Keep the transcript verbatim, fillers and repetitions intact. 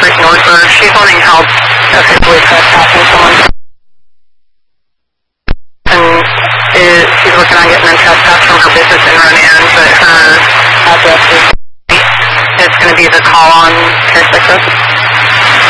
Creek Northburg. She's wanting help officially trespassing someone. And is, she's working on getting them trespassed from her business in Ronan, but her address is it's going to be the call on Fairfax Road.